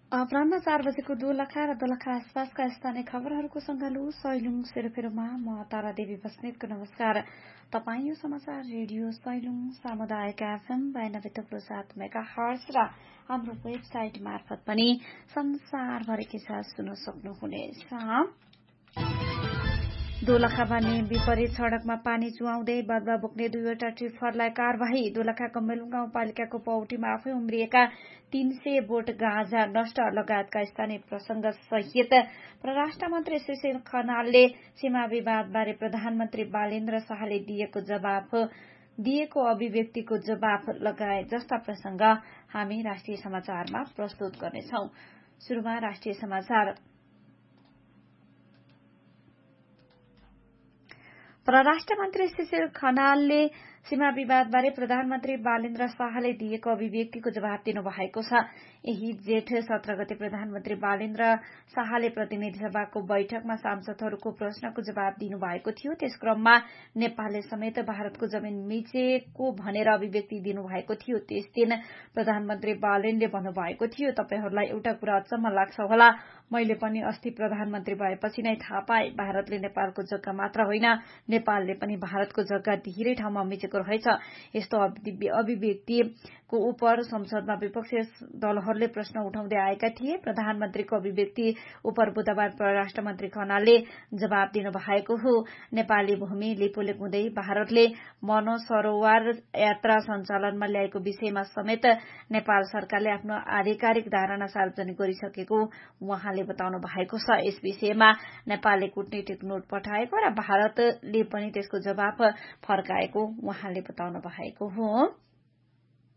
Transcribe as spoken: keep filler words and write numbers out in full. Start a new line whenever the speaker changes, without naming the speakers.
अपराह्न चार बजेको दोलखा र दोलखा आसपासका स्थानीय खबरहरूको संगालो सैलुङ सेरोफेरोमा म तारा देवी बस्नेतको नमस्कार। तपाईँ यो समाचार रेडियो सैलुङ सामुदायिक एफएम बयानब्बे थुप्रो सात मेगा हर्ज र हाम्रो वेबसाइट मार्फत पनि संसारभरिकै साथ सुन्न सक्नुहुनेछ। दोलखा भन्ने विपरीत सड़कमा पानी चुहाउँदै बदला बोक्ने दुईवटा ट्रिफरलाई कार्यवाही। दोलखाको मेलुङ गाउँपालिकाको पौटीमा आफै उम्रिएका तीन सय बोट गाँजा नष्ट लगायतका स्थानीय प्रसंग सहित परराष्ट्र मन्त्री सुशील खनालले सीमा विवादबारे प्रधानमन्त्री बालेन्द्र शाहले दिएको जवाफ दिएको अभिव्यक्तिको जवाफ लगाए जस्ता प्रसंग हामी राष्ट्रिय समाचारमा प्रस्तुत गर्नेछौं। शुरूमा राष्ट्रिय समाचार। परराष्ट्र मन्त्री सुशील खनालले सीमा विवादबारे प्रधानमन्त्री बालेन्द्र शाहले दिएको अभिव्यक्तिको जवाब दिनुभएको छ। यही जेठ सत्र गते प्रधानमन्त्री बालेन्द्र शाहले प्रतिनिधि सभाको बैठकमा सांसदहरूको प्रश्नको जवाब दिनुभएको थियो। त्यस क्रममा नेपालले समेत भारतको जमीन मिचेको भनेर अभिव्यक्ति दिनुभएको थियो। त्यस दिन प्रधानमन्त्री बालेनले भन्नुभएको थियो, तपाईहरूलाई एउटा कुरा अचम्म लाग्छ होला, मैले पनि अस्ति प्रधानमन्त्री भएपछि नै थाहा पाए भारतले नेपालको जग्गा मात्र होइन नेपालले पनि भारतको जग्गा धेरै ठाउँमा मिचेको रहेछ। यस्तो अभिव्यक्तिको उपर संसदमा विपक्षी दलहरूले प्रश्न उठाउँदै आएका थिए। प्रधानमन्त्रीको अभिव्यक्ति उपर बुधबार परराष्ट्र मन्त्री खनालले जवाब दिनुभएको हो। नेपाली भूमि लिपुलेक हुँदै भारतले मनसरोवर यात्रा सञ्चालनमा ल्याएको विषयमा समेत नेपाल सरकारले आफ्नो आधिकारिक धारणा सार्वजनिक गरिसकेको उहाँले बताउनु भएको छ। यस विषयमा नेपालले कूटनीतिक नोट पठाएको र भारतले पनि त्यसको जवाफ फर्काएको उहाँले बताउनु भएको हो।